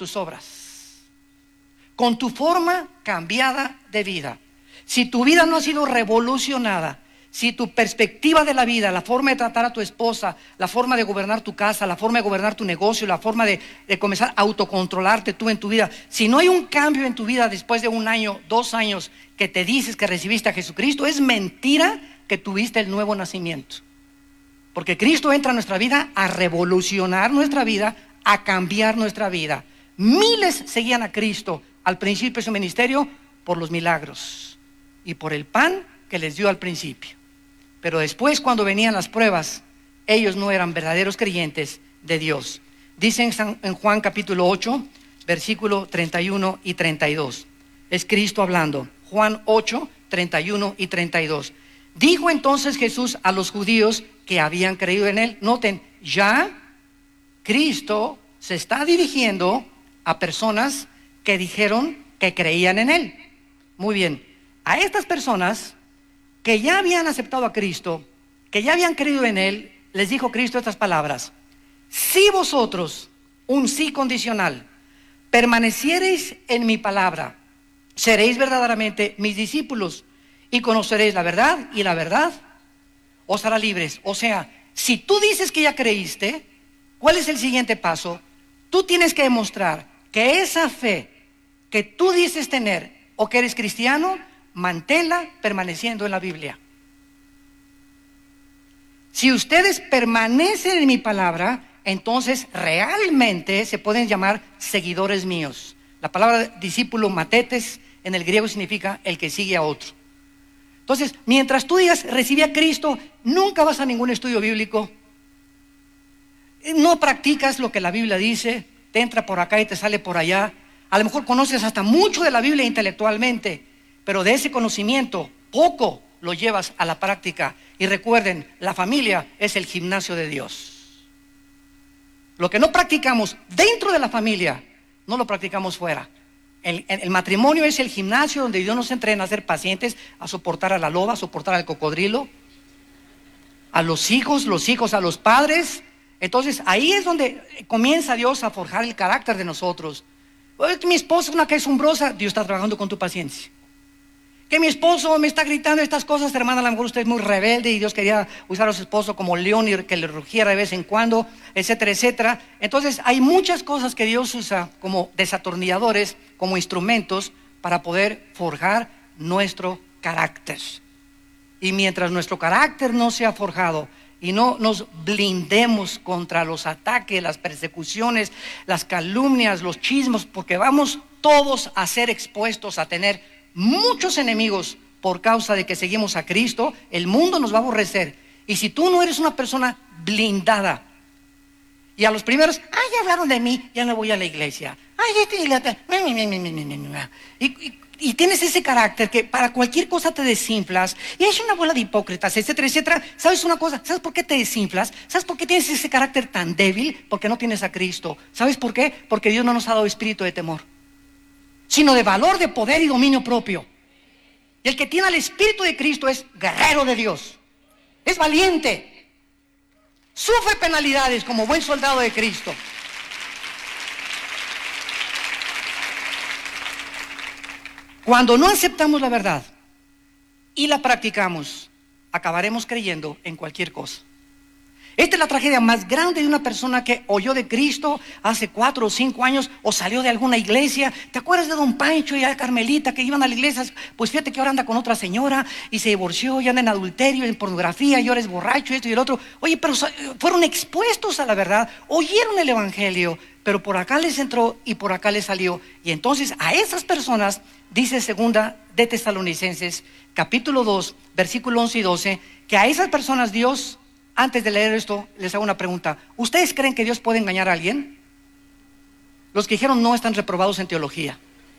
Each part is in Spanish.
tus obras, con tu forma cambiada de vida. Si tu vida no ha sido revolucionada, si tu perspectiva de la vida, la forma de tratar a tu esposa, la forma de gobernar tu casa, la forma de gobernar tu negocio, la forma de comenzar a autocontrolarte tú en tu vida, si no hay un cambio en tu vida después de 1 año, 2 años que te dices que recibiste a Jesucristo, es mentira que tuviste el nuevo nacimiento. Porque Cristo entra a nuestra vida a revolucionar nuestra vida, a cambiar nuestra vida. Miles seguían a Cristo al principio de su ministerio por los milagros y por el pan que les dio al principio. Pero después, cuando venían las pruebas, ellos no eran verdaderos creyentes de Dios. Dicen en Juan capítulo 8, versículo 31 y 32. Es Cristo hablando. Juan 8, 31 y 32. Dijo entonces Jesús a los judíos que habían creído en él. Noten, ya Cristo se está dirigiendo a personas que dijeron que creían en él. Muy bien, a estas personas que ya habían aceptado a Cristo, que ya habían creído en él, les dijo Cristo estas palabras: si vosotros, un sí condicional, permaneciereis en mi palabra, seréis verdaderamente mis discípulos y conoceréis la verdad, y la verdad os hará libres. O sea, si tú dices que ya creíste, ¿cuál es el siguiente paso? Tú tienes que demostrar que esa fe que tú dices tener, o que eres cristiano, manténla permaneciendo en la Biblia. Si ustedes permanecen en mi palabra, entonces realmente se pueden llamar seguidores míos. La palabra discípulo, matetes, en el griego significa el que sigue a otro. Entonces, mientras tú digas recibí a Cristo, nunca vas a ningún estudio bíblico, no practicas lo que la Biblia dice, te entra por acá y te sale por allá. A lo mejor conoces hasta mucho de la Biblia intelectualmente, pero de ese conocimiento poco lo llevas a la práctica. Y recuerden, la familia es el gimnasio de Dios. Lo que no practicamos dentro de la familia, no lo practicamos fuera. El matrimonio es el gimnasio donde Dios nos entrena a ser pacientes, a soportar a la loba, a soportar al cocodrilo, a los hijos a los padres. Entonces ahí es donde comienza Dios a forjar el carácter de nosotros. Mi esposa es una quejumbrosa, Dios está trabajando con tu paciencia. Que mi esposo me está gritando estas cosas, hermana, a lo mejor usted es muy rebelde y Dios quería usar a su esposo como león y que le rugiera de vez en cuando, etcétera, etcétera. Entonces hay muchas cosas que Dios usa como desatornilladores, como instrumentos para poder forjar nuestro carácter. Y mientras nuestro carácter no sea forjado y no nos blindemos contra los ataques, las persecuciones, las calumnias, los chismos, porque vamos todos a ser expuestos a tener muchos enemigos por causa de que seguimos a Cristo, el mundo nos va a aborrecer. Y si tú no eres una persona blindada, y a los primeros, ya hablaron de mí, ya no voy a la iglesia, y tienes ese carácter que para cualquier cosa te desinflas, y es una bola de hipócritas, etcétera, etcétera. ¿Sabes una cosa? ¿Sabes por qué te desinflas? ¿Sabes por qué tienes ese carácter tan débil? Porque no tienes a Cristo. ¿Sabes por qué? Porque Dios no nos ha dado espíritu de temor, sino de valor, de poder y dominio propio. Y el que tiene al Espíritu de Cristo es guerrero de Dios, es valiente, sufre penalidades como buen soldado de Cristo. Cuando no aceptamos la verdad y la practicamos, acabaremos creyendo en cualquier cosa. Esta es la tragedia más grande de una persona que oyó de Cristo hace 4 o 5 años o salió de alguna iglesia. ¿Te acuerdas de don Pancho y a Carmelita que iban a la iglesia? Pues fíjate que ahora anda con otra señora y se divorció y anda en adulterio, en pornografía, y ahora es borracho, esto y el otro. Oye, pero fueron expuestos a la verdad, oyeron el evangelio, pero por acá les entró y por acá les salió. Y entonces a esas personas, dice 2 de Tesalonicenses, capítulo 2, versículo 11 y 12, que a esas personas Dios... Antes de leer esto, les hago una pregunta. ¿Ustedes creen que Dios puede engañar a alguien? Los que dijeron no están reprobados en teología.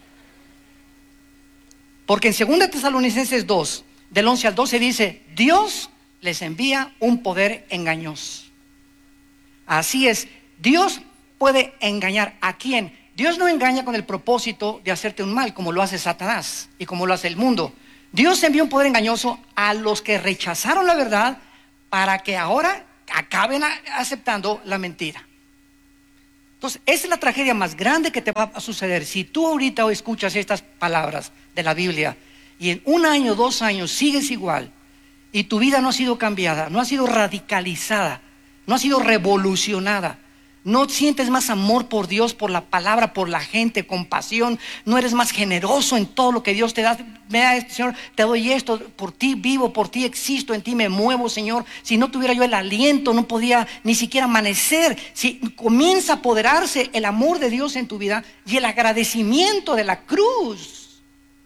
Porque en 2 Tesalonicenses 2, del 11 al 12 dice, Dios les envía un poder engañoso. Así es, Dios puede engañar. ¿A quién? Dios no engaña con el propósito de hacerte un mal, como lo hace Satanás y como lo hace el mundo. Dios envía un poder engañoso a los que rechazaron la verdad, para que ahora acaben aceptando la mentira. Entonces, esa es la tragedia más grande que te va a suceder. Si tú ahorita escuchas estas palabras de la Biblia y en 1 año, 2 años sigues igual y tu vida no ha sido cambiada, no ha sido radicalizada, no ha sido revolucionada, no sientes más amor por Dios, por la palabra, por la gente, compasión, no eres más generoso en todo lo que Dios te da. Me da esto, Señor, te doy esto, por ti vivo, por ti existo, en ti me muevo, Señor. Si no tuviera yo el aliento, no podía ni siquiera amanecer. Si comienza a apoderarse el amor de Dios en tu vida y el agradecimiento de la cruz,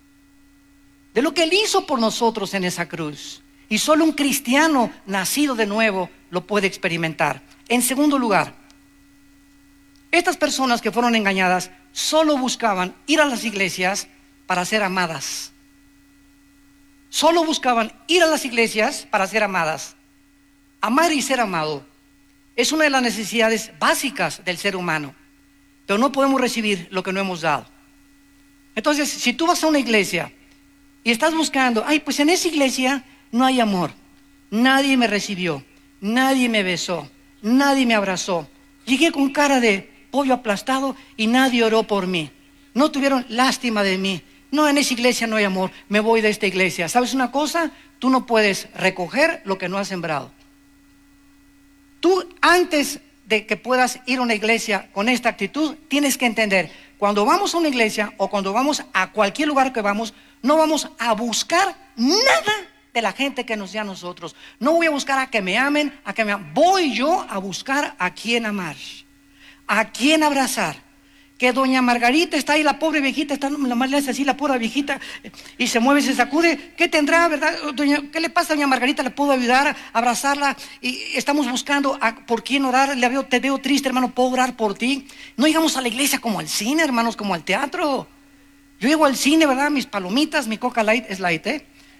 de lo que Él hizo por nosotros en esa cruz. Y solo un cristiano nacido de nuevo lo puede experimentar. En segundo lugar, estas personas que fueron engañadas solo buscaban ir a las iglesias para ser amadas. Solo buscaban ir a las iglesias para ser amadas. Amar y ser amado es una de las necesidades básicas del ser humano, pero no podemos recibir lo que no hemos dado. Entonces, si tú vas a una iglesia y estás buscando, pues en esa iglesia no hay amor, nadie me recibió, nadie me besó, nadie me abrazó, llegué con cara de pollo aplastado y nadie oró por mí, no tuvieron lástima de mí, no, en esa iglesia no hay amor, me voy de esta iglesia. ¿Sabes una cosa? Tú no puedes recoger lo que no has sembrado. Tú, antes de que puedas ir a una iglesia con esta actitud, tienes que entender, cuando vamos a una iglesia o cuando vamos a cualquier lugar que vamos, no vamos a buscar nada de la gente que nos dé a nosotros. No voy a buscar a que me amen, voy yo a buscar a quién amar, a quién abrazar. Que doña Margarita está ahí, la pobre viejita, está, la más le hace así, la pobre viejita, y se mueve, se sacude. ¿Qué tendrá, verdad? ¿Qué le pasa a doña Margarita? ¿Le puedo ayudar a abrazarla? Y estamos buscando por quién orar. Te veo triste, hermano, ¿puedo orar por ti? No llegamos a la iglesia como al cine, hermanos, como al teatro. Yo llego al cine, ¿verdad? Mis palomitas, mi Coca Light, es light,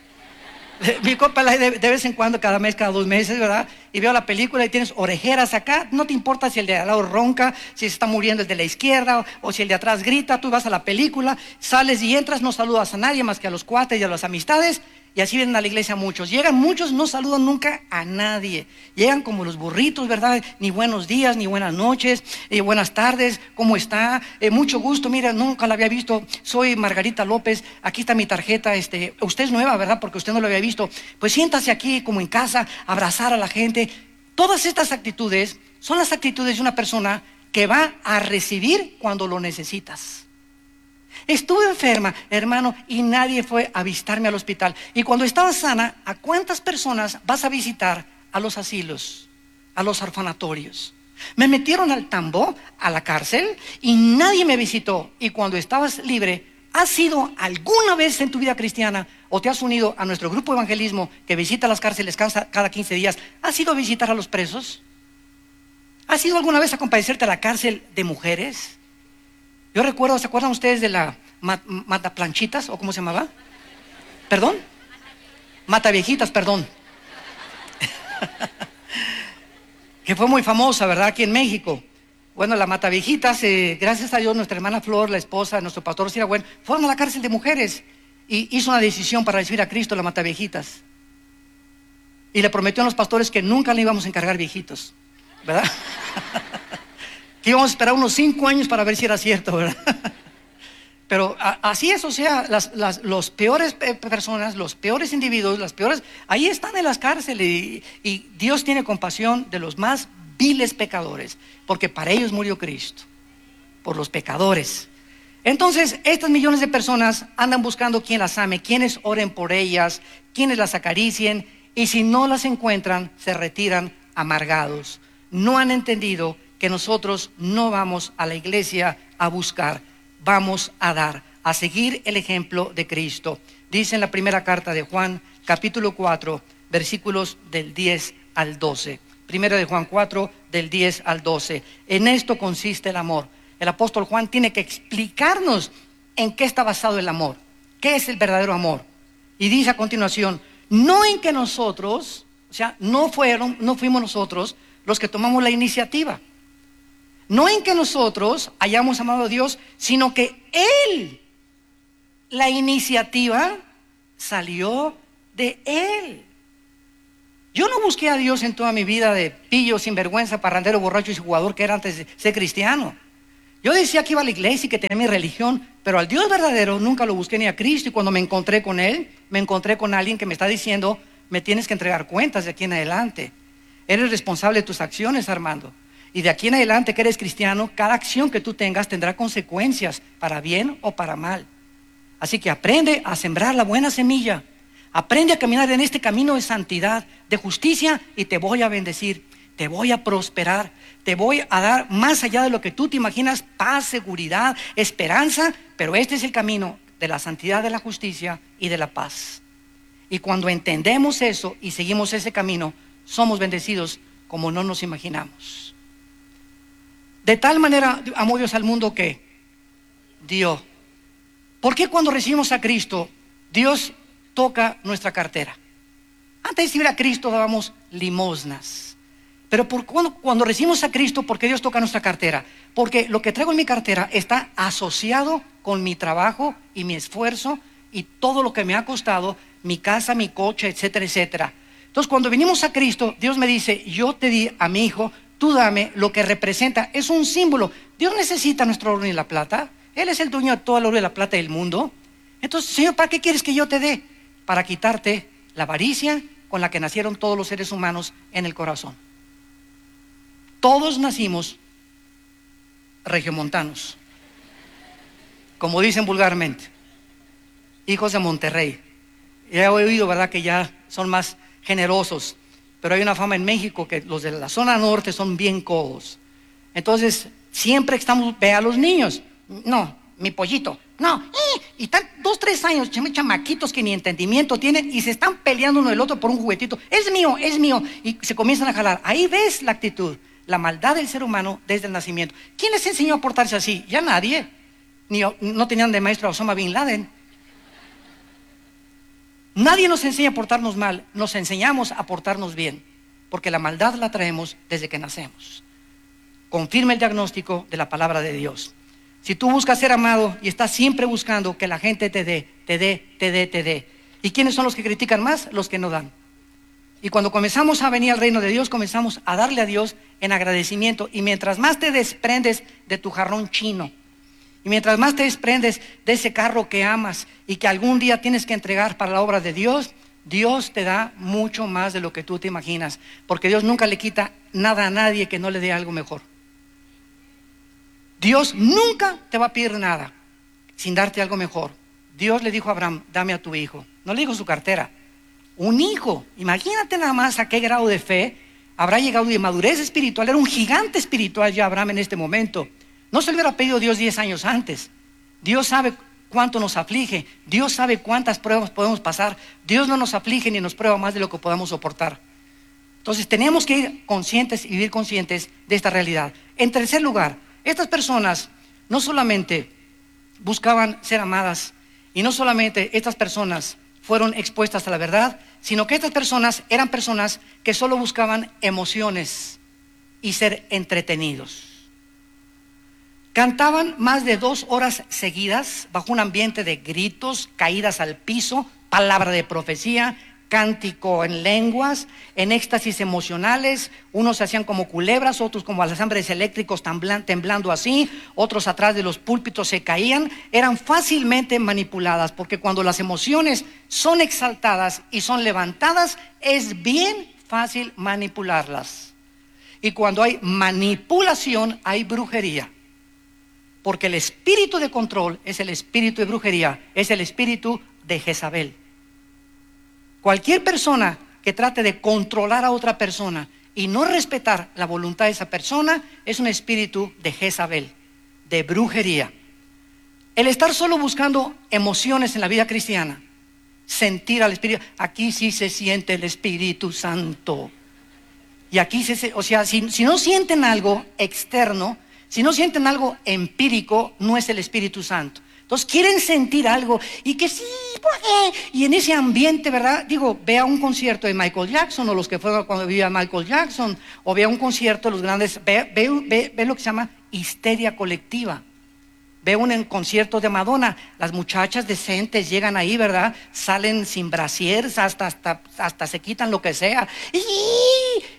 mi Coca Light de vez en cuando, cada mes, cada 2 meses, ¿verdad? Y veo la película y tienes orejeras acá. No te importa si el de al lado ronca, si se está muriendo el de la izquierda o si el de atrás grita. Tú vas a la película, sales y entras, no saludas a nadie más que a los cuates y a las amistades. Y así vienen a la iglesia muchos. Llegan muchos, no saludan nunca a nadie. Llegan como los burritos, ¿verdad? Ni buenos días, ni buenas noches, buenas tardes, ¿cómo está? Mucho gusto, mira, nunca la había visto. Soy Margarita López, aquí está mi tarjeta. Usted es nueva, ¿verdad? Porque usted no lo había visto. Pues siéntase aquí como en casa, abrazar a la gente. Todas estas actitudes son las actitudes de una persona que va a recibir cuando lo necesitas. Estuve enferma, hermano, y nadie fue a visitarme al hospital. Y cuando estaba sana, ¿a cuántas personas vas a visitar a los asilos, a los orfanatorios? Me metieron al tambo, a la cárcel, y nadie me visitó. Y cuando estabas libre, ¿has ido alguna vez en tu vida cristiana o te has unido a nuestro grupo de evangelismo que visita las cárceles cada 15 días? ¿Has ido a visitar a los presos? ¿Has ido alguna vez a compadecerte a la cárcel de mujeres? Yo recuerdo, ¿se acuerdan ustedes de la Mataplanchitas o cómo se llamaba? ¿Perdón? Mataviejitas, perdón. Que fue muy famosa, ¿verdad? Aquí en México. Bueno, la Mataviejitas, gracias a Dios, nuestra hermana Flor, la esposa de nuestro pastor Siragüen, fueron a la cárcel de mujeres y hizo una decisión para recibir a Cristo, la Mataviejitas. Y le prometió a los pastores que nunca le íbamos a encargar viejitos, ¿verdad? Que íbamos a esperar unos 5 años para ver si era cierto, ¿verdad? Pero así es, o sea, los peores personas, los peores individuos, ahí están en las cárceles y Dios tiene compasión de los más viles pecadores, porque para ellos murió Cristo, por los pecadores. Entonces, estas millones de personas andan buscando quien las ame, quienes oren por ellas, quienes las acaricien, y si no las encuentran, se retiran amargados. No han entendido que nosotros no vamos a la iglesia a buscar, vamos a dar, a seguir el ejemplo de Cristo. Dice en la primera carta de Juan, capítulo 4, versículos del 10 al 12. Primera de Juan 4, del 10 al 12. En esto consiste el amor. El apóstol Juan tiene que explicarnos en qué está basado el amor, qué es el verdadero amor. Y dice a continuación, no en que nosotros, o sea, no fuimos nosotros los que tomamos la iniciativa. No en que nosotros hayamos amado a Dios, sino que Él, la iniciativa salió de Él. Yo no busqué a Dios en toda mi vida de pillo, sinvergüenza, parrandero, borracho y jugador que era antes de ser cristiano. Yo decía que iba a la iglesia y que tenía mi religión, pero al Dios verdadero nunca lo busqué ni a Cristo. Y cuando me encontré con Él, me encontré con alguien que me está diciendo: me tienes que entregar cuentas de aquí en adelante. Eres responsable de tus acciones, Armando. Y de aquí en adelante que eres cristiano, cada acción que tú tengas tendrá consecuencias, para bien o para mal. Así que aprende a sembrar la buena semilla. Aprende a caminar en este camino de santidad, de justicia, y te voy a bendecir, te voy a prosperar, te voy a dar más allá de lo que tú te imaginas: paz, seguridad, esperanza. Pero este es el camino de la santidad, de la justicia y de la paz. Y cuando entendemos eso y seguimos ese camino, somos bendecidos como no nos imaginamos. De tal manera amó Dios al mundo que dio. ¿Por qué cuando recibimos a Cristo, Dios toca nuestra cartera? Antes de recibir a Cristo dábamos limosnas. Pero cuando recibimos a Cristo, ¿por qué Dios toca nuestra cartera? Porque lo que traigo en mi cartera está asociado con mi trabajo y mi esfuerzo y todo lo que me ha costado, mi casa, mi coche, etcétera, etcétera. Entonces, cuando venimos a Cristo, Dios me dice: yo te di a mi hijo, tú dame lo que representa. Es un símbolo. Dios necesita nuestro oro y la plata. Él es el dueño de todo el oro y la plata del mundo. Entonces, Señor, ¿para qué quieres que yo te dé? Para quitarte la avaricia con la que nacieron todos los seres humanos en el corazón. Todos nacimos regiomontanos, como dicen vulgarmente, hijos de Monterrey. Ya he oído, ¿verdad?, que ya son más generosos, pero hay una fama en México que los de la zona norte son bien codos. Entonces, siempre estamos: ve a los niños, no, mi pollito, no, y están 2, 3 años, chamaquitos que ni entendimiento tienen y se están peleando uno del otro por un juguetito: es mío, y se comienzan a jalar. Ahí ves la actitud, la maldad del ser humano desde el nacimiento. ¿Quién les enseñó a portarse así? Ya nadie. No tenían de maestro a Osama Bin Laden. Nadie nos enseña a portarnos mal, nos enseñamos a portarnos bien, porque la maldad la traemos desde que nacemos. Confirma el diagnóstico de la palabra de Dios. Si tú buscas ser amado y estás siempre buscando que la gente te dé. ¿Y quiénes son los que critican más? Los que no dan. Y cuando comenzamos a venir al reino de Dios, comenzamos a darle a Dios en agradecimiento. Y mientras más te desprendes de tu jarrón chino, y mientras más te desprendes de ese carro que amas y que algún día tienes que entregar para la obra de Dios, Dios te da mucho más de lo que tú te imaginas. Porque Dios nunca le quita nada a nadie que no le dé algo mejor. Dios nunca te va a pedir nada sin darte algo mejor. Dios le dijo a Abraham: dame a tu hijo. No le dijo su cartera, un hijo. Imagínate nada más a qué grado de fe habrá llegado, de madurez espiritual. Era un gigante espiritual ya Abraham en este momento. No se le hubiera pedido a Dios 10 años antes. Dios sabe cuánto nos aflige. Dios sabe cuántas pruebas podemos pasar. Dios no nos aflige ni nos prueba más de lo que podamos soportar. Entonces tenemos que ir conscientes y vivir conscientes de esta realidad. En tercer lugar, estas personas no solamente buscaban ser amadas, y no solamente estas personas fueron expuestas a la verdad, sino que estas personas eran personas que solo buscaban emociones y ser entretenidos. Cantaban más de 2 horas seguidas bajo un ambiente de gritos, caídas al piso, palabra de profecía, cántico en lenguas, en éxtasis emocionales. Unos se hacían como culebras, otros como alambres eléctricos temblando así, otros atrás de los púlpitos se caían. Eran fácilmente manipuladas, porque cuando las emociones son exaltadas y son levantadas, es bien fácil manipularlas. Y cuando hay manipulación, hay brujería. Porque el espíritu de control es el espíritu de brujería, es el espíritu de Jezabel. Cualquier persona que trate de controlar a otra persona y no respetar la voluntad de esa persona es un espíritu de Jezabel, de brujería. El estar solo buscando emociones en la vida cristiana, sentir al Espíritu, aquí sí se siente el Espíritu Santo. Y aquí si no sienten algo externo, si no sienten algo empírico, no es el Espíritu Santo. Entonces quieren sentir algo y que sí, ¿por qué? Y en ese ambiente, ¿verdad? Digo, ve a un concierto de Michael Jackson, o los que fueron cuando vivía Michael Jackson, o ve a un concierto de los grandes, ve lo que se llama histeria colectiva. Ve un concierto de Madonna, las muchachas decentes llegan ahí, ¿verdad? Salen sin brasier, hasta se quitan lo que sea.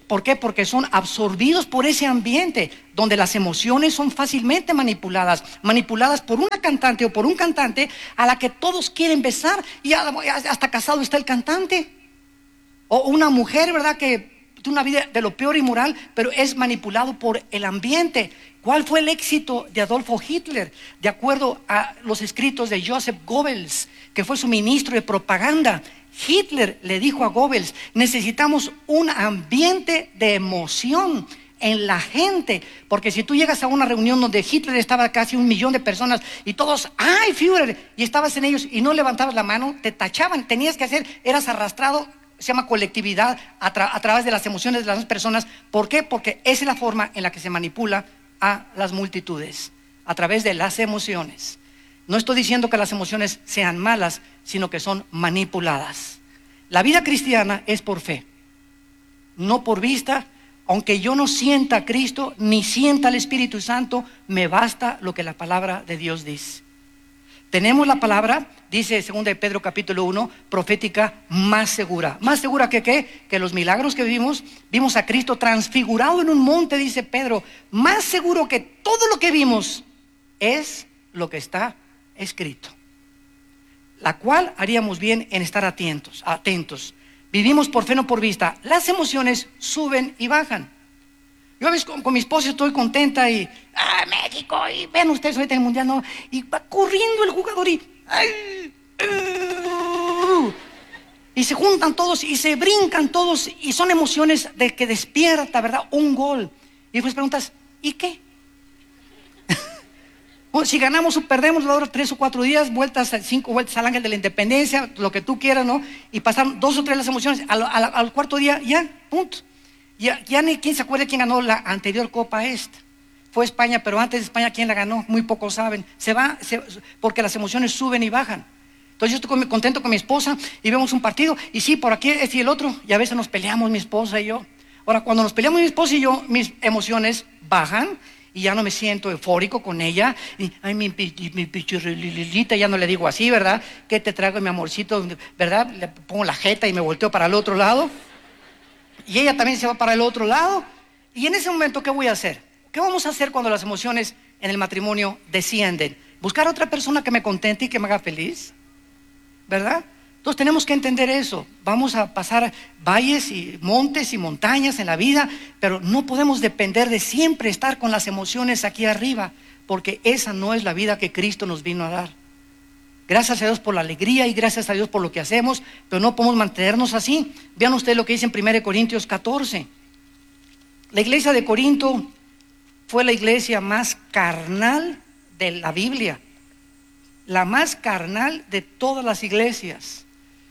¿Por qué? Porque son absorbidos por ese ambiente donde las emociones son fácilmente manipuladas por una cantante o por un cantante a la que todos quieren besar y hasta casado está el cantante. O una mujer, ¿verdad?, que tiene una vida de lo peor y moral, pero es manipulado por el ambiente. ¿Cuál fue el éxito de Adolfo Hitler? De acuerdo a los escritos de Joseph Goebbels, que fue su ministro de propaganda, Hitler le dijo a Goebbels: necesitamos un ambiente de emoción en la gente, porque si tú llegas a una reunión donde Hitler estaba casi 1 millón de personas y todos, ¡ay, Führer!, y estabas en ellos y no levantabas la mano, te tachaban, tenías que hacer, eras arrastrado. Se llama colectividad a través de las emociones de las personas. ¿Por qué? Porque esa es la forma en la que se manipula a las multitudes, a través de las emociones. No estoy diciendo que las emociones sean malas, sino que son manipuladas. La vida cristiana es por fe, no por vista. Aunque yo no sienta a Cristo ni sienta al Espíritu Santo, me basta lo que la palabra de Dios dice. Tenemos la palabra, dice 2 de Pedro capítulo 1, profética más segura. ¿Más segura que qué? Que los milagros que vimos a Cristo transfigurado en un monte, dice Pedro. Más seguro que todo lo que vimos es lo que está escrito. La cual haríamos bien en estar atentos. Vivimos por fe, no por vista. Las emociones suben y bajan. Yo a veces con mi esposa estoy contenta y México, y vean ustedes ahorita en el mundial, ¿no? Y va corriendo el jugador y se juntan todos y se brincan todos, y son emociones de que despierta, ¿verdad?, un gol. Y después preguntas, ¿y qué? Si ganamos o perdemos, va a durar 3 o 4 días, 5 vueltas al ángel de la independencia, lo que tú quieras, ¿no? Y pasaron 2 o 3 las emociones, al cuarto día, ya, punto. Ya ni quién se acuerda quién ganó la anterior Copa esta. Fue España, pero antes de España, ¿quién la ganó? Muy pocos saben. Porque las emociones suben y bajan. Entonces yo estoy contento con mi esposa y vemos un partido, y sí, por aquí este y el otro, y a veces nos peleamos mi esposa y yo. Ahora, cuando nos peleamos mi esposa y yo, mis emociones bajan y ya no me siento eufórico con ella. Y, ay, mi pichurrilita, ya no le digo así, ¿verdad? ¿Qué te traigo, mi amorcito? ¿Verdad? Le pongo la jeta y me volteo para el otro lado. Y ella también se va para el otro lado. Y en ese momento, ¿qué voy a hacer? ¿Qué vamos a hacer cuando las emociones en el matrimonio descienden? ¿Buscar a otra persona que me contente y que me haga feliz? ¿Verdad? Entonces tenemos que entender eso. Vamos a pasar valles y montes y montañas en la vida, pero no podemos depender de siempre estar con las emociones aquí arriba, porque esa no es la vida que Cristo nos vino a dar. Gracias a Dios por la alegría y gracias a Dios por lo que hacemos, pero no podemos mantenernos así. Vean ustedes lo que dice en 1 Corintios 14. La iglesia de Corinto fue la iglesia más carnal de la Biblia, la más carnal de todas las iglesias.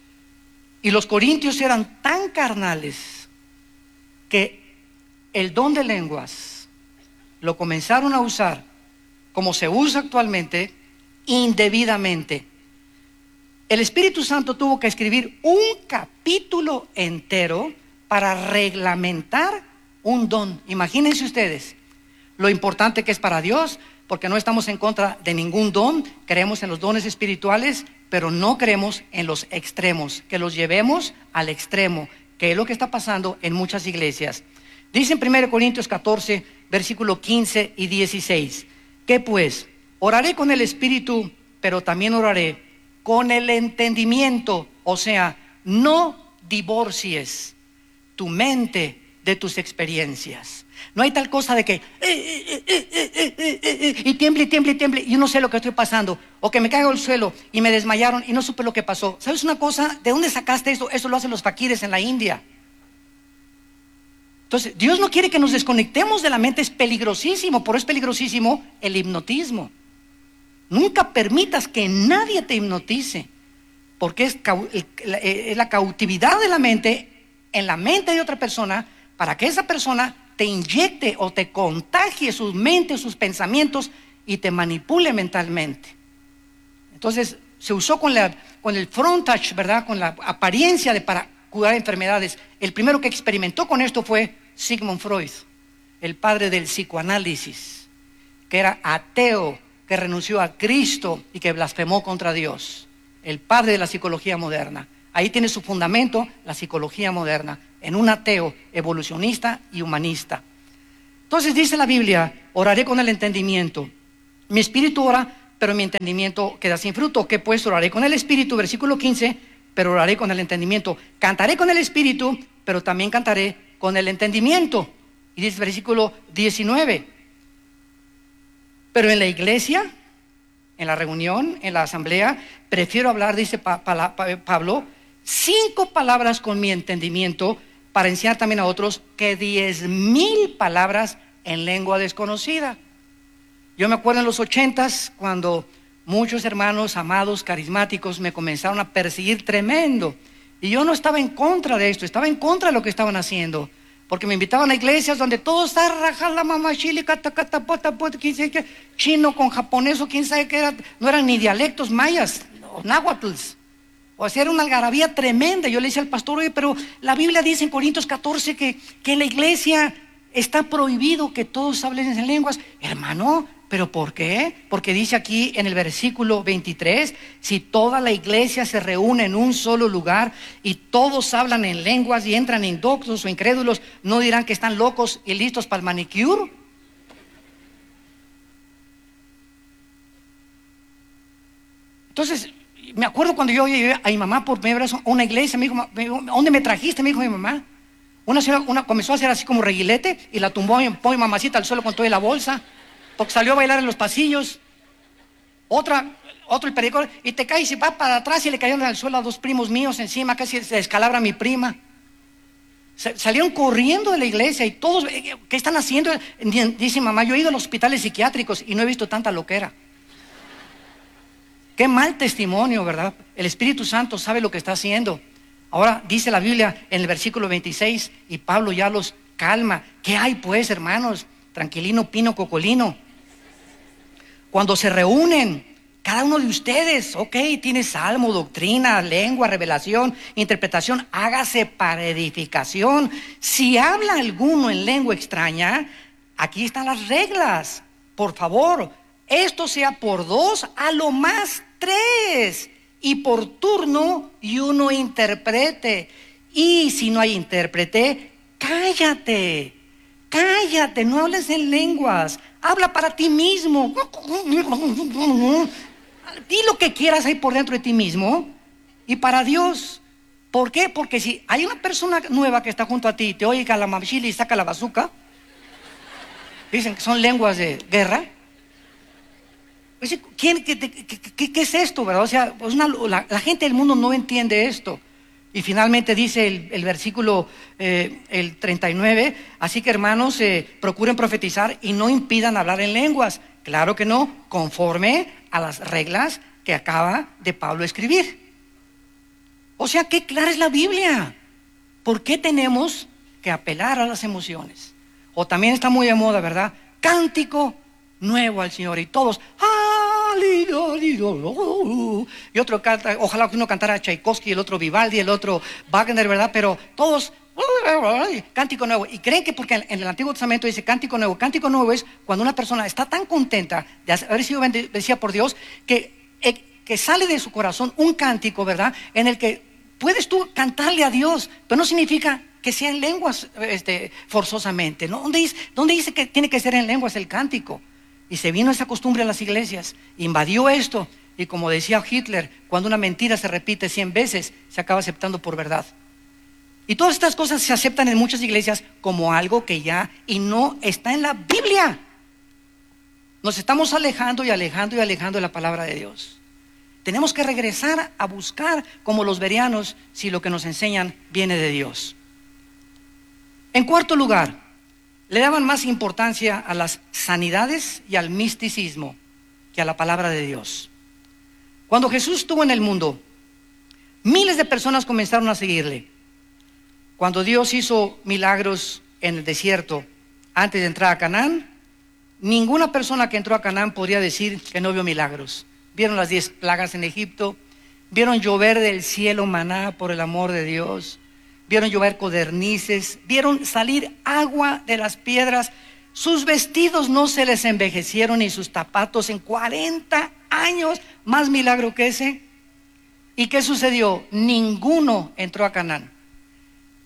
Y los corintios eran tan carnales que el don de lenguas lo comenzaron a usar como se usa actualmente, indebidamente. El Espíritu Santo tuvo que escribir un capítulo entero para reglamentar un don. Imagínense ustedes lo importante que es para Dios, porque no estamos en contra de ningún don, creemos en los dones espirituales, pero no creemos en los extremos, que los llevemos al extremo, que es lo que está pasando en muchas iglesias. Dice en 1 Corintios 14, versículo 15 y 16, ¿qué pues? Oraré con el espíritu, pero también oraré con el entendimiento. O sea, no divorcies tu mente de tus experiencias. No hay tal cosa de que y tiemble, tiemble, tiemble, y yo no sé lo que estoy pasando, o que me caigo al suelo y me desmayaron y no supe lo que pasó. ¿Sabes una cosa? ¿De dónde sacaste esto? Eso lo hacen los faquires en la India. Entonces, Dios no quiere que nos desconectemos de la mente, es peligrosísimo. Por eso es peligrosísimo el hipnotismo. Nunca permitas que nadie te hipnotice, porque es la cautividad de la mente en la mente de otra persona, para que esa persona te inyecte o te contagie sus mentes, sus pensamientos, y te manipule mentalmente. Entonces se usó con el frontage, ¿verdad? Con la apariencia para curar enfermedades. El primero que experimentó con esto fue Sigmund Freud, el padre del psicoanálisis, que era ateo, que renunció a Cristo y que blasfemó contra Dios. El padre de la psicología moderna. Ahí tiene su fundamento la psicología moderna. en un ateo, evolucionista y humanista. Entonces dice la Biblia, oraré con el entendimiento. Mi espíritu ora, pero mi entendimiento queda sin fruto. ¿Qué pues? Oraré con el espíritu, versículo 15, pero oraré con el entendimiento. Cantaré con el espíritu, pero también cantaré con el entendimiento. Y dice versículo 19. Pero en la iglesia, en la reunión, en la asamblea, prefiero hablar, dice Pablo, 5 palabras con mi entendimiento para enseñar también a otros que 10,000 palabras en lengua desconocida. Yo me acuerdo en los 80s cuando muchos hermanos amados, carismáticos, me comenzaron a perseguir tremendo. Y yo no estaba en contra de esto, estaba en contra de lo que estaban haciendo. Porque me invitaban a iglesias donde todo está rajala, mamá, chile, chino con japonés o quién sabe qué era. No eran ni dialectos mayas o náhuatls. O sea, era una algarabía tremenda. Yo le decía al pastor, oye, pero la Biblia dice en Corintios 14 que en la iglesia está prohibido que todos hablen en lenguas. Hermano, ¿pero por qué? Porque dice aquí en el versículo 23, si toda la iglesia se reúne en un solo lugar y todos hablan en lenguas y entran indoctos o incrédulos, ¿no dirán que están locos y listos para el manicure? Entonces, me acuerdo cuando yo llegué a mi mamá por primera vez a una iglesia, me dijo, ¿dónde me trajiste? Me dijo mi mamá. Una señora comenzó a hacer así como reguilete y la tumbó mi mamacita al suelo con toda la bolsa, porque salió a bailar en los pasillos. Otro el periódico, y te cae y se va para atrás y le cayeron al suelo a 2 primos míos encima, casi se descalabra mi prima. Salieron corriendo de la iglesia y todos, ¿qué están haciendo? Dice mamá, yo he ido a los hospitales psiquiátricos y no he visto tanta loquera. Qué mal testimonio, ¿verdad? El Espíritu Santo sabe lo que está haciendo. Ahora dice la Biblia en el versículo 26 y Pablo ya los calma. ¿Qué hay pues, hermanos? Tranquilino, pino, cocolino. Cuando se reúnen, cada uno de ustedes, ok, tiene salmo, doctrina, lengua, revelación, interpretación, hágase para edificación. Si habla alguno en lengua extraña, aquí están las reglas. Por favor, esto sea por 2, a lo más 3, y por turno y uno interprete. Y si no hay intérprete, cállate, no hables en lenguas, habla para ti mismo. Di lo que quieras ahí por dentro de ti mismo y para Dios. ¿Por qué? Porque si hay una persona nueva que está junto a ti, te oye calamamchili y saca la bazuca, dicen que son lenguas de guerra. ¿Qué es esto, verdad? O sea, pues la gente del mundo no entiende esto. Y finalmente dice el versículo el 39, así que hermanos, procuren profetizar y no impidan hablar en lenguas. Claro que no, conforme a las reglas que acaba de Pablo escribir. O sea, qué clara es la Biblia. ¿Por qué tenemos que apelar a las emociones? O también está muy de moda, ¿verdad? Cántico nuevo al Señor y todos, y otro canta, ojalá que uno cantara Tchaikovsky, el otro Vivaldi, el otro Wagner, ¿verdad? Pero todos, cántico nuevo. Y creen que porque en el Antiguo Testamento dice cántico nuevo es cuando una persona está tan contenta de haber sido bendecida por Dios que sale de su corazón un cántico, ¿verdad? En el que puedes tú cantarle a Dios, pero no significa que sea en lenguas forzosamente, ¿no? ¿Dónde dice que tiene que ser en lenguas el cántico? Y se vino esa costumbre a las iglesias, invadió esto, y como decía Hitler, cuando una mentira se repite 100 veces, se acaba aceptando por verdad. Y todas estas cosas se aceptan en muchas iglesias como algo que ya y no está en la Biblia. Nos estamos alejando y alejando y alejando de la palabra de Dios. Tenemos que regresar a buscar como los bereanos si lo que nos enseñan viene de Dios. En cuarto lugar, le daban más importancia a las sanidades y al misticismo que a la palabra de Dios. Cuando Jesús estuvo en el mundo, miles de personas comenzaron a seguirle. Cuando Dios hizo milagros en el desierto antes de entrar a Canaán, ninguna persona que entró a Canaán podría decir que no vio milagros. Vieron las 10 plagas en Egipto, vieron llover del cielo maná por el amor de Dios, vieron llover codornices, vieron salir agua de las piedras. Sus vestidos no se les envejecieron ni sus zapatos en 40 años. Más milagro que ese. ¿Y qué sucedió? Ninguno entró a Canaán.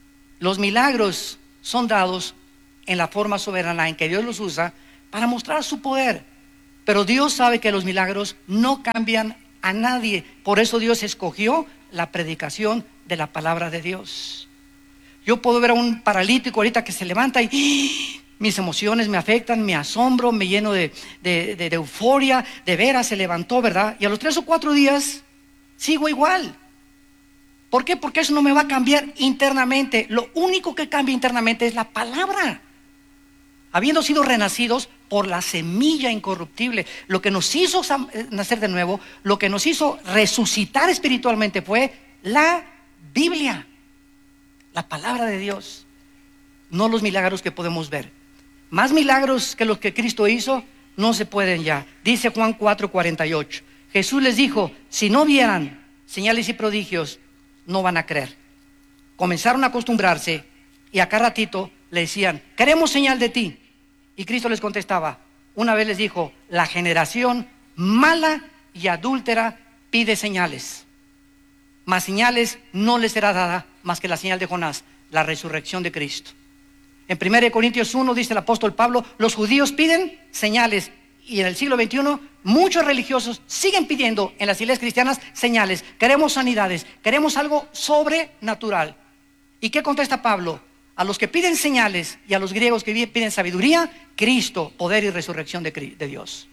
Los milagros son dados en la forma soberana en que Dios los usa para mostrar su poder. Pero Dios sabe que los milagros no cambian a nadie. Por eso Dios escogió la predicación de la palabra de Dios. Yo puedo ver a un paralítico ahorita que se levanta y mis emociones me afectan, me asombro, me lleno de euforia, de veras se levantó, ¿verdad? Y a los 3 o 4 días sigo igual. ¿Por qué? Porque eso no me va a cambiar internamente. Lo único que cambia internamente es la palabra. Habiendo sido renacidos por la semilla incorruptible, lo que nos hizo nacer de nuevo, lo que nos hizo resucitar espiritualmente fue la Biblia, la palabra de Dios, no los milagros que podemos ver. Más milagros que los que Cristo hizo no se pueden ya. Dice Juan 4:48. Jesús les dijo: si no vieran señales y prodigios, no van a creer. Comenzaron a acostumbrarse y a cada ratito le decían: queremos señal de ti. Y Cristo les contestaba. Una vez les dijo: la generación mala y adúltera pide señales, mas señales no les será dada más que la señal de Jonás, la resurrección de Cristo. En 1 Corintios 1 dice el apóstol Pablo: los judíos piden señales, y en el siglo XXI muchos religiosos siguen pidiendo en las iglesias cristianas señales. Queremos sanidades, queremos algo sobrenatural. ¿Y qué contesta Pablo? A los que piden señales y a los griegos que piden sabiduría, Cristo, poder y resurrección de Dios.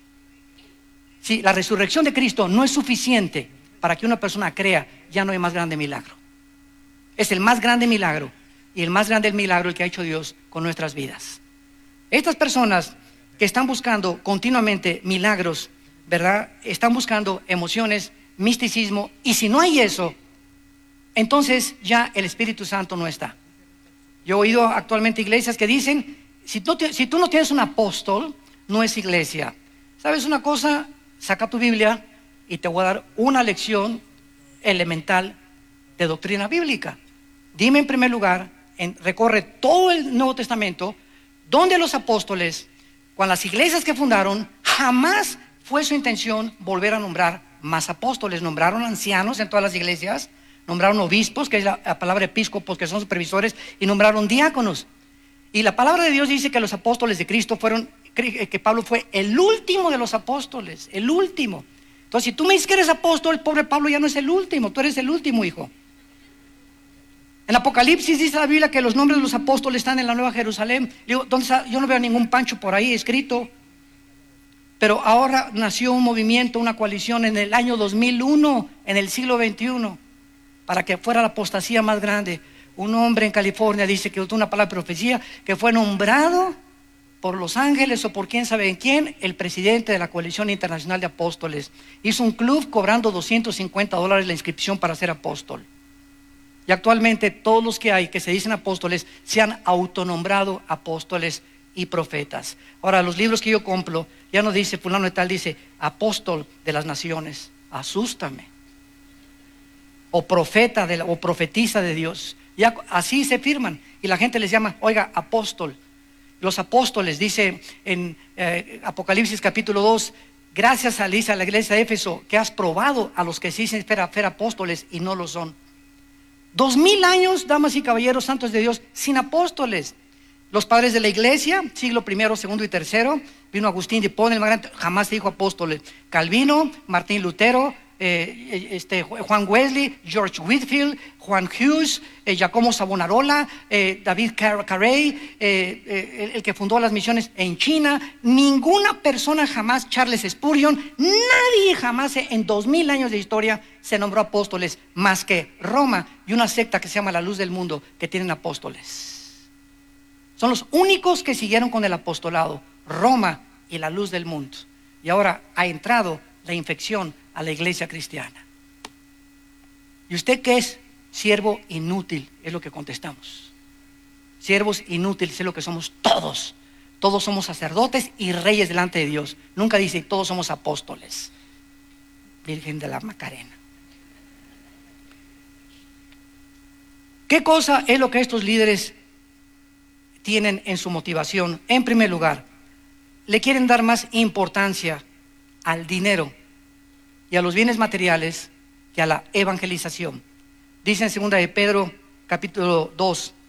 Si la resurrección de Cristo no es suficiente para que una persona crea, ya no hay más grande milagro. Es el más grande milagro, y el más grande milagro el que ha hecho Dios con nuestras vidas. Estas personas que están buscando continuamente milagros, ¿verdad? Están buscando emociones, misticismo, y si no hay eso, entonces ya el Espíritu Santo no está. Yo he oído actualmente iglesias que dicen: si tú no tienes un apóstol, no es iglesia. ¿Sabes una cosa? Saca tu Biblia y te voy a dar una lección elemental de doctrina bíblica. Dime en primer lugar, recorre todo el Nuevo Testamento, donde los apóstoles, con las iglesias que fundaron, jamás fue su intención volver a nombrar más apóstoles. Nombraron ancianos en todas las iglesias, nombraron obispos, que es la palabra episcopos, que son supervisores, y nombraron diáconos. Y la palabra de Dios dice que los apóstoles de Cristo que Pablo fue el último de los apóstoles, el último. Entonces, si tú me dices que eres apóstol, el pobre Pablo ya no es el último, tú eres el último, hijo. En Apocalipsis dice la Biblia que los nombres de los apóstoles están en la Nueva Jerusalén. Digo, ¿dónde está? Yo no veo ningún Pancho por ahí escrito. Pero ahora nació un movimiento, una coalición en el año 2001, en el siglo XXI, para que fuera la apostasía más grande. Un hombre en California dice que usó una palabra de profecía, que fue nombrado por los ángeles o por quién sabe en quién, el presidente de la Coalición Internacional de Apóstoles. Hizo un club cobrando $250 la inscripción para ser apóstol. Y actualmente todos los que hay que se dicen apóstoles se han autonombrado apóstoles y profetas. Ahora, los libros que yo compro ya no dice fulano de tal, dice apóstol de las naciones. Asústame. O profeta o profetisa de Dios. Ya así se firman y la gente les llama, oiga, apóstol. Los apóstoles, dice en Apocalipsis capítulo 2, gracias a la iglesia de Éfeso, que has probado a los que se dicen ser apóstoles y no lo son. 2000 años, damas y caballeros santos de Dios, sin apóstoles. Los padres de la iglesia, siglo I, segundo y tercero, vino Agustín de Hipona, el más grande, jamás se dijo apóstoles. Calvino, Martín Lutero, Juan Wesley, George Whitefield, Juan Hughes, Giacomo Savonarola, David Carey, el que fundó las misiones en China. Ninguna persona jamás, Charles Spurgeon, nadie jamás en 2000 años de historia se nombró apóstoles, más que Roma y una secta que se llama la Luz del Mundo, que tienen apóstoles. Son los únicos que siguieron con el apostolado, Roma y la Luz del Mundo. Y ahora ha entrado la infección a la iglesia cristiana. ¿Y usted qué es? Siervo inútil, es lo que contestamos. Siervos inútiles es lo que somos todos. Todos somos sacerdotes y reyes delante de Dios. Nunca dice todos somos apóstoles. Virgen de la Macarena. ¿Qué cosa es lo que estos líderes tienen en su motivación? En primer lugar, le quieren dar más importancia al dinero y a los bienes materiales que a la evangelización. Dice en 2 de Pedro capítulo 2,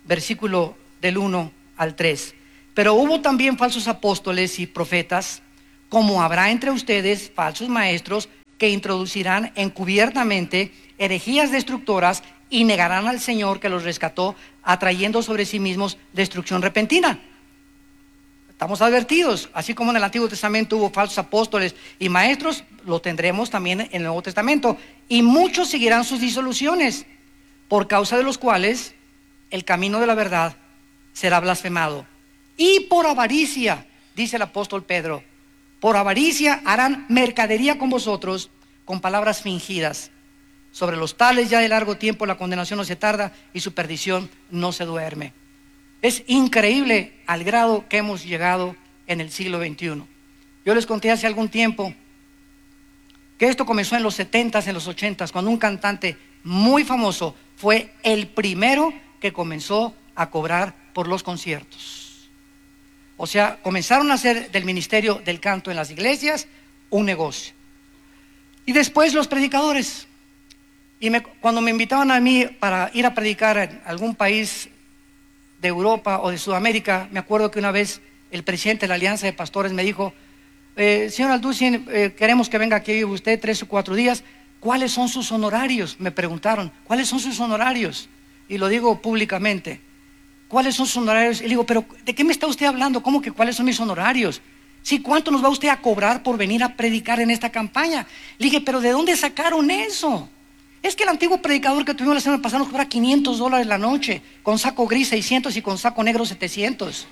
versículo del 1 al 3. Pero hubo también falsos apóstoles y profetas, como habrá entre ustedes falsos maestros que introducirán encubiertamente herejías destructoras y negarán al Señor que los rescató, atrayendo sobre sí mismos destrucción repentina. Estamos advertidos, así como en el Antiguo Testamento hubo falsos apóstoles y maestros, lo tendremos también en el Nuevo Testamento. Y muchos seguirán sus disoluciones, por causa de los cuales el camino de la verdad será blasfemado. Y por avaricia, dice el apóstol Pedro, por avaricia harán mercadería con vosotros con palabras fingidas. Sobre los tales ya de largo tiempo la condenación no se tarda y su perdición no se duerme. Es increíble al grado que hemos llegado en el siglo XXI. Yo les conté hace algún tiempo que esto comenzó en los 70s, en los 80s, cuando un cantante muy famoso fue el primero que comenzó a cobrar por los conciertos. O sea, comenzaron a hacer del ministerio del canto en las iglesias un negocio. Y después los predicadores. Y cuando me invitaban a mí para ir a predicar en algún país de Europa o de Sudamérica, me acuerdo que una vez el presidente de la Alianza de Pastores me dijo, señor Alducin, queremos que venga aquí usted 3 o 4 días. ¿Cuáles son sus honorarios? Me preguntaron, ¿cuáles son sus honorarios? Y lo digo públicamente, ¿cuáles son sus honorarios? Y le digo, pero ¿de qué me está usted hablando? ¿Cómo que cuáles son mis honorarios? Sí, ¿cuánto nos va usted a cobrar por venir a predicar en esta campaña? Le dije, pero ¿de dónde sacaron eso? Es que el antiguo predicador que tuvimos la semana pasada nos cobra $500 la noche, con saco gris 600 y con saco negro 700.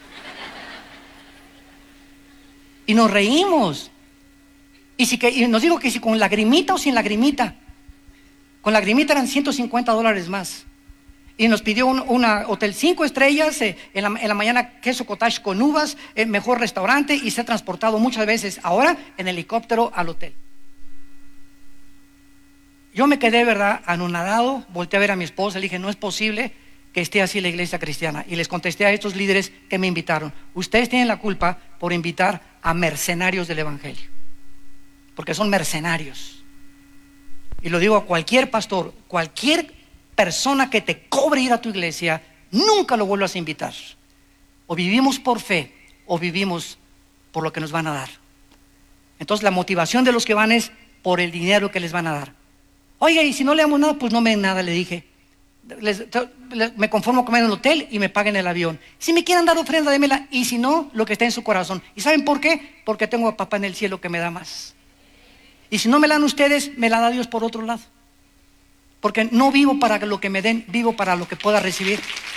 Y nos reímos. Y nos dijo que si con lagrimita o sin lagrimita. Con lagrimita eran $150 más. Y nos pidió un hotel 5 estrellas, en la mañana queso cottage con uvas, el mejor restaurante, y se ha transportado muchas veces ahora en helicóptero al hotel. Yo me quedé, ¿verdad?, anonadado, volteé a ver a mi esposa, le dije, no es posible que esté así la iglesia cristiana. Y les contesté a estos líderes que me invitaron, ustedes tienen la culpa por invitar a mercenarios del evangelio, porque son mercenarios. Y lo digo a cualquier pastor, cualquier persona que te cobre ir a tu iglesia, nunca lo vuelvas a invitar. O vivimos por fe, o vivimos por lo que nos van a dar. Entonces la motivación de los que van es por el dinero que les van a dar. Oiga, y si no le damos nada, pues no me den nada, le dije. Me conformo con comer en el hotel y me paguen el avión. Si me quieren dar ofrenda, démela, y si no, lo que está en su corazón. ¿Y saben por qué? Porque tengo a papá en el cielo que me da más. Y si no me la dan ustedes, me la da Dios por otro lado. Porque no vivo para lo que me den, vivo para lo que pueda recibir.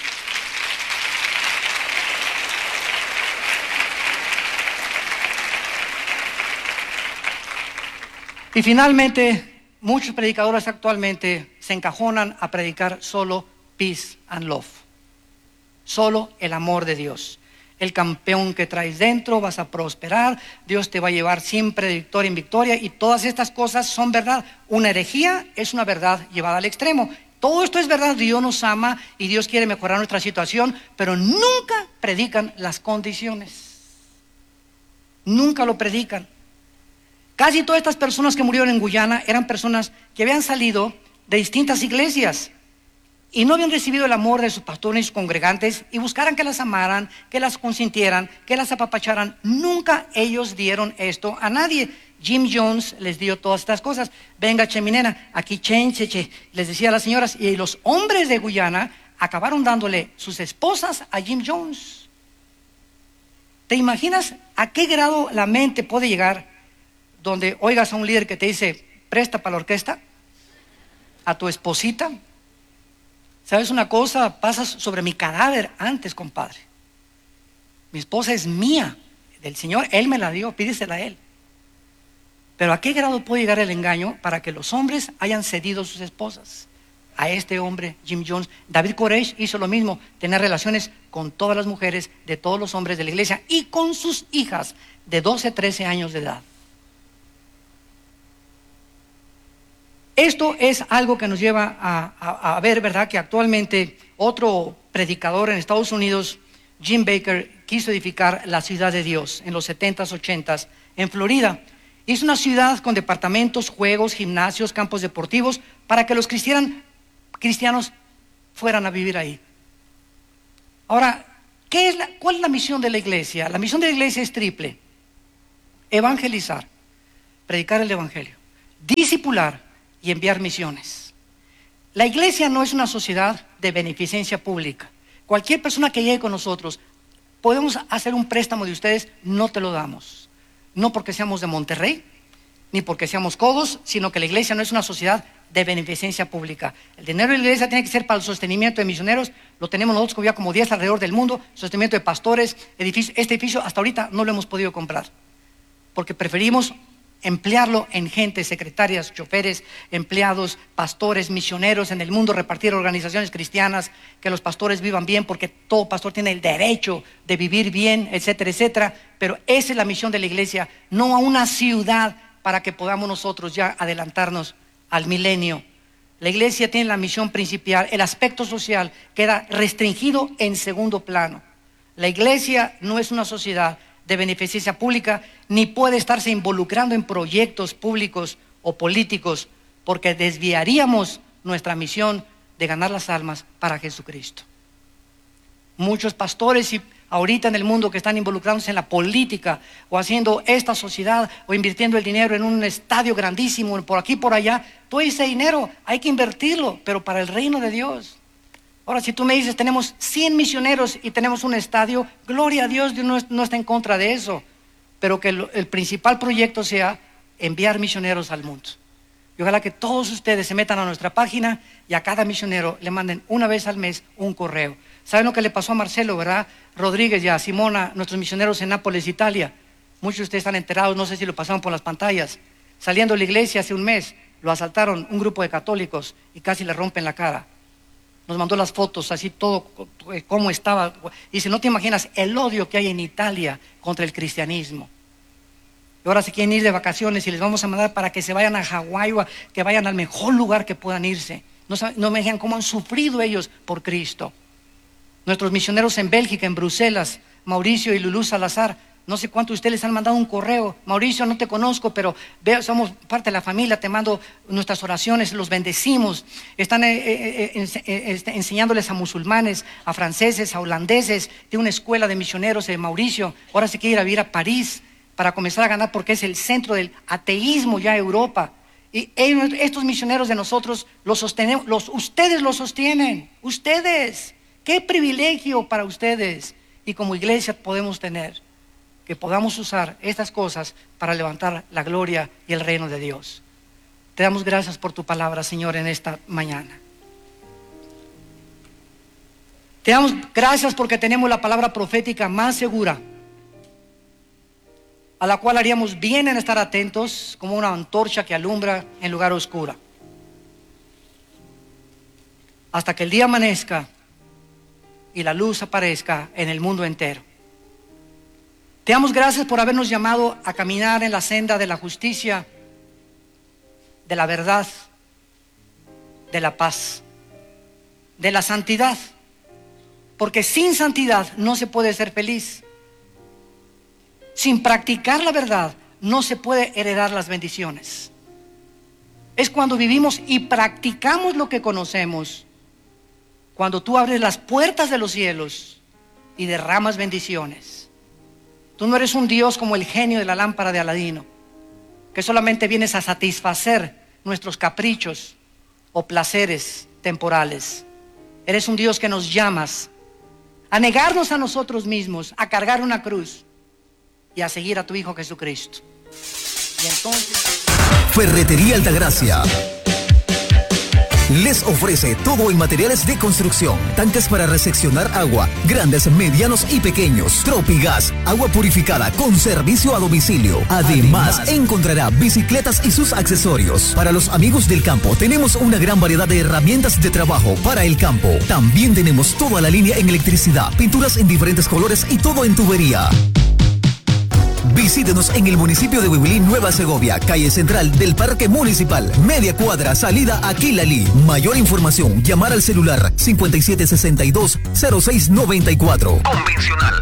Y finalmente, muchos predicadores actualmente se encajonan a predicar solo peace and love, solo el amor de Dios. El campeón que traes dentro, vas a prosperar, Dios te va a llevar siempre de victoria en victoria, y todas estas cosas son verdad. Una herejía es una verdad llevada al extremo. Todo esto es verdad, Dios nos ama y Dios quiere mejorar nuestra situación, pero nunca predican las condiciones. Nunca lo predican. Casi todas estas personas que murieron en Guyana eran personas que habían salido de distintas iglesias y no habían recibido el amor de sus pastores y sus congregantes, y buscaran que las amaran, que las consintieran, que las apapacharan. Nunca ellos dieron esto a nadie. Jim Jones les dio todas estas cosas. Venga, cheminena, aquí che, les decía a las señoras. Y los hombres de Guyana acabaron dándole sus esposas a Jim Jones. ¿Te imaginas a qué grado la mente puede llegar donde oigas a un líder que te dice, presta para la orquesta, a tu esposita? ¿Sabes una cosa? Pasas sobre mi cadáver antes, compadre. Mi esposa es mía, del Señor, Él me la dio, pídesela a Él. Pero ¿a qué grado puede llegar el engaño para que los hombres hayan cedido sus esposas a este hombre, Jim Jones? David Koresh hizo lo mismo, tener relaciones con todas las mujeres de todos los hombres de la iglesia y con sus hijas de 12, 13 años de edad. Esto es algo que nos lleva a ver, ¿verdad?, que actualmente otro predicador en Estados Unidos, Jim Baker, quiso edificar la ciudad de Dios en los 70s, 80s en Florida. Hizo una ciudad con departamentos, juegos, gimnasios, campos deportivos, para que los cristianos fueran a vivir ahí. Ahora, ¿cuál es la misión de la iglesia? La misión de la iglesia es triple: evangelizar, predicar el evangelio, discipular y enviar misiones. La iglesia no es una sociedad de beneficencia pública. Cualquier persona que llegue con nosotros, podemos hacer un préstamo de ustedes, no te lo damos. No porque seamos de Monterrey, ni porque seamos codos, sino que la iglesia no es una sociedad de beneficencia pública. El dinero de la iglesia tiene que ser para el sostenimiento de misioneros. Lo tenemos nosotros como 10 alrededor del mundo. Sostenimiento de pastores, este edificio hasta ahorita no lo hemos podido comprar, porque preferimos emplearlo en gente, secretarias, choferes, empleados, pastores, misioneros en el mundo, repartir organizaciones cristianas, que los pastores vivan bien, porque todo pastor tiene el derecho de vivir bien, etcétera, etcétera. Pero esa es la misión de la iglesia, no a una ciudad para que podamos nosotros ya adelantarnos al milenio. La iglesia tiene la misión principal, el aspecto social queda restringido en segundo plano. La iglesia no es una sociedad de beneficencia pública, ni puede estarse involucrando en proyectos públicos o políticos, porque desviaríamos nuestra misión de ganar las almas para Jesucristo. Muchos pastores ahorita en el mundo que están involucrándose en la política o haciendo esta sociedad o invirtiendo el dinero en un estadio grandísimo por aquí por allá, todo ese dinero hay que invertirlo, pero para el reino de Dios. Ahora, si tú me dices, tenemos 100 misioneros y tenemos un estadio, gloria a Dios, Dios no está en contra de eso, pero que el principal proyecto sea enviar misioneros al mundo. Y ojalá que todos ustedes se metan a nuestra página y a cada misionero le manden una vez al mes un correo. ¿Saben lo que le pasó a Marcelo, verdad? Rodríguez y a Simona, nuestros misioneros en Nápoles, Italia. Muchos de ustedes están enterados, no sé si lo pasaron por las pantallas. Saliendo de la iglesia hace un mes, lo asaltaron un grupo de católicos y casi le rompen la cara. Nos mandó las fotos, así todo, cómo estaba. Dice, no te imaginas el odio que hay en Italia contra el cristianismo. Y ahora se quieren ir de vacaciones y les vamos a mandar para que se vayan a Hawái o que vayan al mejor lugar que puedan irse. No me digan cómo han sufrido ellos por Cristo. Nuestros misioneros en Bélgica, en Bruselas, Mauricio y Lulú Salazar, no sé cuántos de ustedes les han mandado un correo. Mauricio, no te conozco, pero somos parte de la familia, te mando nuestras oraciones, los bendecimos. Están enseñándoles a musulmanes, a franceses, a holandeses, de una escuela de misioneros de Mauricio. Ahora se quiere ir a vivir a París para comenzar a ganar, porque es el centro del ateísmo ya en Europa. Y estos misioneros de nosotros los sostenemos, ustedes los sostienen, ustedes. Qué privilegio para ustedes, y como iglesia podemos tener, que podamos usar estas cosas para levantar la gloria y el reino de Dios. Te damos gracias por tu palabra, Señor, en esta mañana. Te damos gracias porque tenemos la palabra profética más segura, a la cual haríamos bien en estar atentos, como una antorcha que alumbra en lugar oscuro, hasta que el día amanezca y la luz aparezca en el mundo entero. Te damos gracias por habernos llamado a caminar en la senda de la justicia, de la verdad, de la paz, de la santidad, porque sin santidad no se puede ser feliz. Sin practicar la verdad no se puede heredar las bendiciones. Es cuando vivimos y practicamos lo que conocemos, cuando tú abres las puertas de los cielos y derramas bendiciones. Tú no eres un Dios como el genio de la lámpara de Aladino, que solamente vienes a satisfacer nuestros caprichos o placeres temporales. Eres un Dios que nos llamas a negarnos a nosotros mismos, a cargar una cruz y a seguir a tu Hijo Jesucristo. Y entonces... Ferretería Altagracia les ofrece todo en materiales de construcción, tanques para recepcionar agua, grandes, medianos y pequeños, Tropigas, agua purificada con servicio a domicilio. Además, encontrará bicicletas y sus accesorios. Para los amigos del campo, tenemos una gran variedad de herramientas de trabajo para el campo. También tenemos toda la línea en electricidad, pinturas en diferentes colores y todo en tubería. Visítenos en el municipio de Huibilín, Nueva Segovia, calle central del Parque Municipal, media cuadra, salida a Quilalí. Mayor información, llamar al celular 5762-0694. Convencional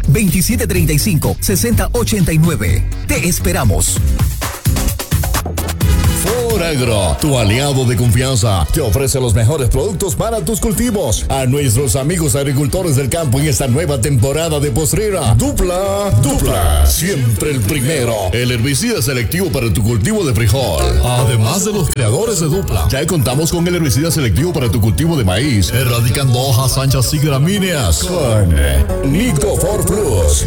2735-6089. Te esperamos. Foragro, tu aliado de confianza, te ofrece los mejores productos para tus cultivos. A nuestros amigos agricultores del campo en esta nueva temporada de postrera, Dupla, siempre el primero. El herbicida selectivo para tu cultivo de frijol. Además de los creadores de Dupla, ya contamos con el herbicida selectivo para tu cultivo de maíz, erradicando hojas anchas y gramíneas con Nicofor Plus.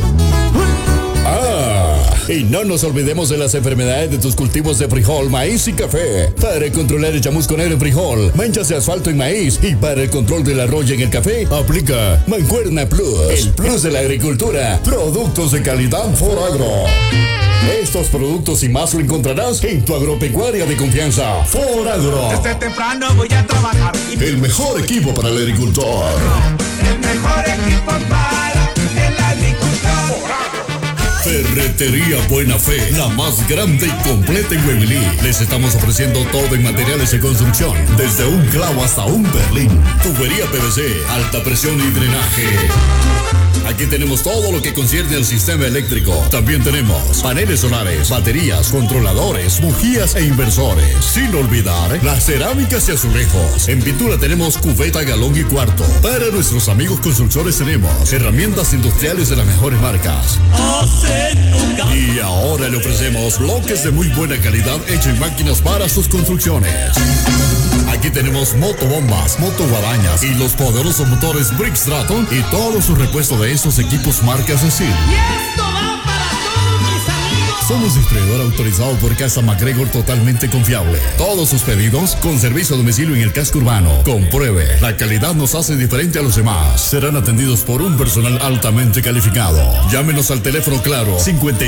Y no nos olvidemos de las enfermedades de tus cultivos de frijol, maíz y café. Para controlar el chamusco negro en frijol, manchas de asfalto en maíz y para el control de la roya en el café, aplica Mancuerna Plus. El plus de la agricultura. Productos de calidad Foragro. Estos productos y más lo encontrarás en tu agropecuaria de confianza, Foragro. Desde temprano voy a trabajar. El mejor equipo para el agricultor. El mejor equipo para el agricultor. Ferretería Buena Fe, la más grande y completa en Huevilí. Les estamos ofreciendo todo en materiales de construcción, desde un clavo hasta un berlín, tubería PVC, alta presión y drenaje. Aquí tenemos todo lo que concierne al sistema eléctrico. También tenemos paneles solares, baterías, controladores, bujías e inversores. Sin olvidar las cerámicas y azulejos. En pintura tenemos cubeta, galón y cuarto. Para nuestros amigos constructores tenemos herramientas industriales de las mejores marcas. Y ahora le ofrecemos bloques de muy buena calidad hechos en máquinas para sus construcciones. Aquí tenemos motobombas, motoguadañas y los poderosos motores Brick Straton y todos sus repuestos de estos equipos marcas de SIL. Y esto va para todos mis amigos. Somos distribuidor autorizado por Casa MacGregor, totalmente confiable. Todos sus pedidos con servicio a domicilio en el casco urbano. Compruebe, la calidad nos hace diferente a los demás. Serán atendidos por un personal altamente calificado. Llámenos al teléfono claro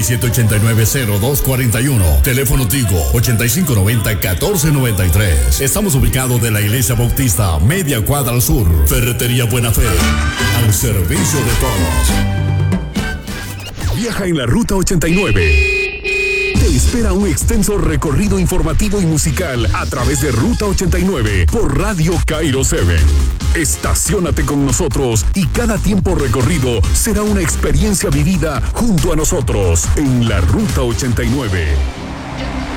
5789-0241. Teléfono Tigo 8590-1493. Estamos ubicados de la Iglesia Bautista, media cuadra al sur. Ferretería Buena Fe, al servicio de todos. Viaja en la Ruta 89. Te espera un extenso recorrido informativo y musical a través de Ruta 89 por Radio Cairo 7. Estaciónate con nosotros y cada tiempo recorrido será una experiencia vivida junto a nosotros en la Ruta 89.